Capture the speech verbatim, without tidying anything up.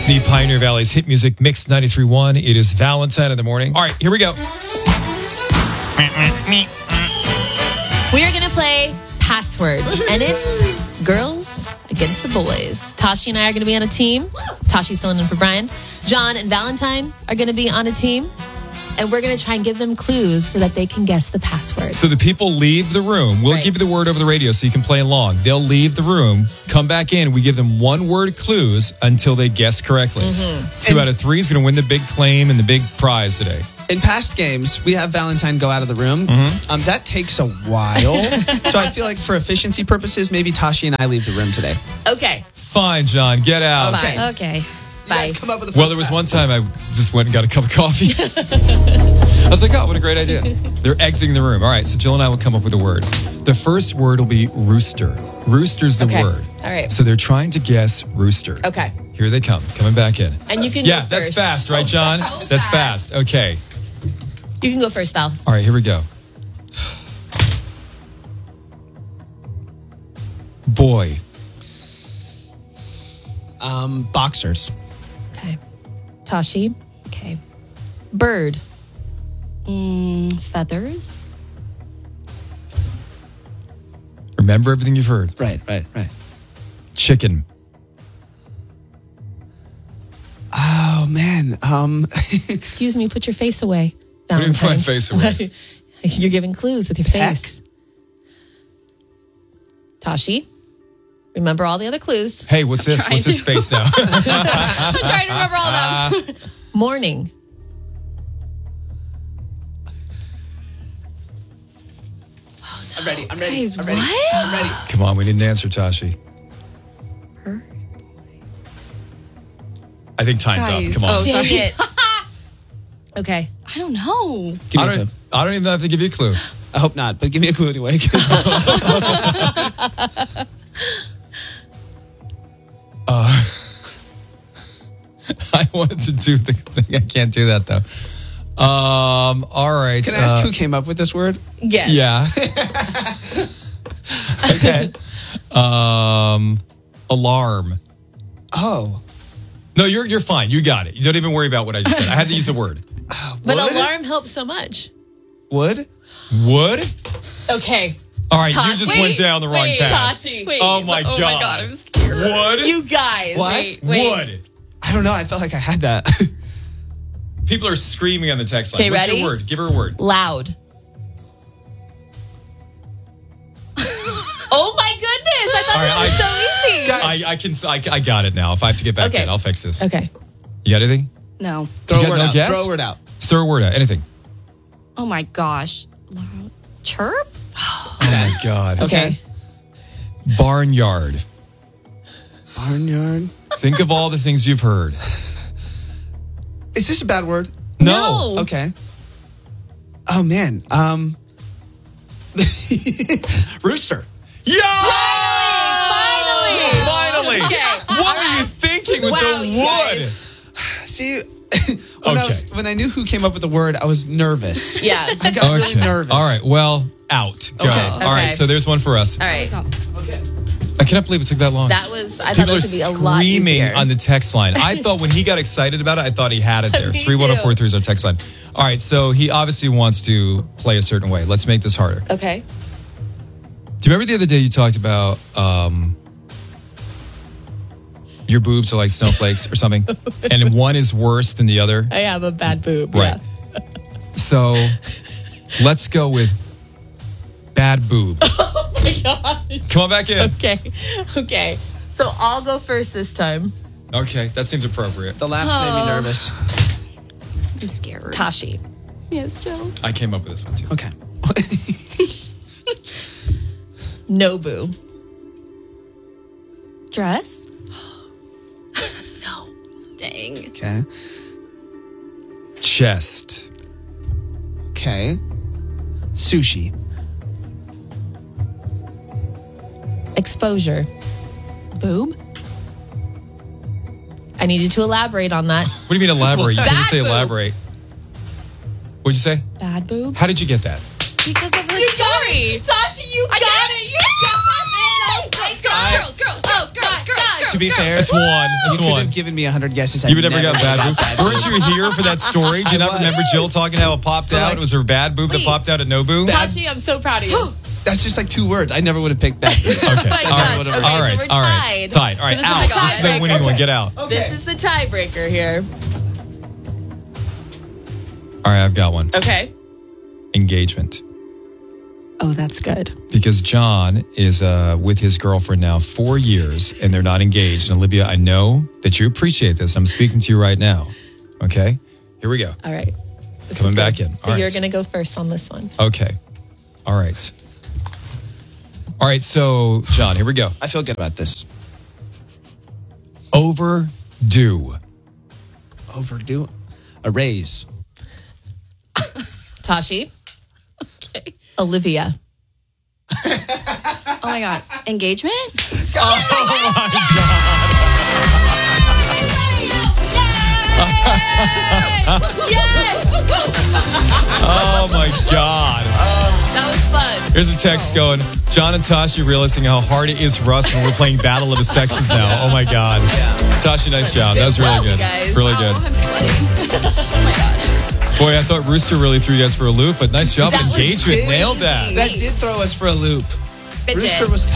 The Pioneer Valley's hit music mix ninety-three point one. It is Valentine in the morning. All right, here we go. We are going to play Password, and it's girls against the boys. Tashi and I are going to be on a team. Tashi's filling in for Brian. John and Valentine are going to be on a team, and we're going to try and give them clues so that they can guess the password. So the people leave the room. We'll Right. give you the word over the radio so you can play along. They'll leave the room, come back in. We give them one word clues until they guess correctly. Mm-hmm. Two And- out of three is going to win the big claim and the big prize today. In past games, we have Valentine go out of the room. Mm-hmm. Um, that takes a while. So I feel like for efficiency purposes, maybe Tashi and I leave the room today. Okay. Fine, John, get out. Okay. Bye. Okay. You Bye. guys come up with a Well, first there was pass. one time I just went and got a cup of coffee. I was like, oh, what a great idea. They're exiting the room. All right, so Jill and I will come up with a word. The first word will be rooster. Rooster's the Okay. word. All right. So they're trying to guess rooster. Okay. Here they come, coming back in. And you can Yeah, go that's first. fast, right, John? That's fast. Okay. You can go first, Val. All right, here we go. Boy. Um, boxers. Okay. Tashi. Okay. Bird. Mm, feathers. Remember everything you've heard. Right, right, right. Chicken. Oh, man. Um, Excuse me, put your face away. What do you mean, put my Valentine. face away? You're giving clues with your Heck. face. Tashi. Remember all the other clues. Hey, what's this? trying What's this to- face now? I'm trying to remember all of them. Morning. I'm ready. I'm ready. Guys, I'm ready. what? I'm ready. Come on, we didn't answer, Tashi. Bird. I think time's Guys. up. Come on. Oh, Dang sorry. it. Okay. I don't know. Give me I a don't, clue. I don't even have to give you a clue. I hope not, but give me a clue anyway. I wanted to do the thing. I can't do that, though. Um. All right. Can I ask uh, who came up with this word? Yes. Yeah. Okay. Um. Alarm. Oh. No, you're you're fine. You got it. You don't even worry about what I just said. I had to use a word. But Wood? alarm helps so much. Wood? Wood. Okay. All right. You Tashi- just wait, went down the wrong wait, path. Tashi. Wait. Oh my oh god. my god, I'm scared. Wood. You guys. What? Wait, wait. Wood. I don't know. I felt like I had that. People are screaming on the text line. Okay, What's ready? your word? Give her a word. Loud. Oh my goodness. I thought All right, that was I- so easy. Guys, I, I can I, I got it now. If I have to get back Okay. in, I'll fix this. Okay. You got anything? No. Throw You a got word no out. guess? Throw a word out. Just throw a word out. Anything. Oh my gosh. Loud. Chirp? Oh my god. Okay. Barnyard. Barnyard. Think of all the things you've heard. Is this a bad word? No. No. Okay. Oh man. Um. Rooster. Yeah! Finally! Finally! Okay. What are you thinking with Wow, the you wood? guys. See, when, I was, Okay. when I knew who came up with the word, I was nervous. Yeah. I got really nervous. All right. Well, out. Go. Okay. All right. Okay. So there's one for us. All right. Okay. I cannot believe it took that long. That was, I thought People it are was going to be a lot screaming easier. on the text line. I thought when he got excited about it, I thought he had it there. Me three one zero four too. three is our text line. All right. So he obviously wants to play a certain way. Let's make this harder. Okay. Do you remember the other day you talked about um, your boobs are like snowflakes or something, and one is worse than the other? I have a bad boob. Right. So let's go with bad boob. Oh my gosh. Come on back in. Okay. Okay. So I'll go first this time. Okay, that seems appropriate. The laughs made me nervous. I'm scared. Tashi. Yes, Joe. I came up with this one too. Okay. Nobu. Dress? No. Dang. Okay. Chest. Okay. Sushi. Exposure. Boob? I need you to elaborate on that. What do you mean elaborate? You can't just say Bad boob. elaborate. What'd you say? Bad boob? How did you get that? Because of her story. Tashi, you got it. You got it. Girls, girls, girls, girls, girls, girls, girls, To be fair, That's one. That's you could one. have given me a hundred guesses. I You would never got bad boob. bad Weren't you here for that story? Do you I not was. remember Jill talking how it popped But out? like- It was her bad boob that Wait. popped out at no boob? Tashi, I'm so proud of you. That's just like two words. I never would have picked that. Okay. Oh my all gosh. right. Okay, all so right. we're all right. tied. Tied. All right. So this is Out. the This is the tiebreaker. winning one. Get out. All This is the tiebreaker here. right. I've got one. Okay. Engagement. Oh, that's good. Because John is uh, with his girlfriend now four years and they're not engaged. And Olivia, I know that you appreciate this. I'm speaking to you right now. Okay. Here we go. All right. This Coming is back good. in. So All you're right. going to go first on this one. Okay. All right. All right. So, John, here we go. I feel good about this. Overdue. Overdue. A raise. Tashi. Okay. Olivia. Oh my God. Engagement? Oh, my God. That was fun. Here's a text going, John and Tashi realizing how hard it is for us when we're playing Battle of the Sexes now. Oh, my God. Tashi, nice job. That was really Well, you good. guys. Really Oh, good. I'm sweating. Oh my God. Boy, I thought Rooster really threw you guys for a loop, but nice job. That was Engagement. big. Nailed that. That did throw us for a loop. It Rooster did. was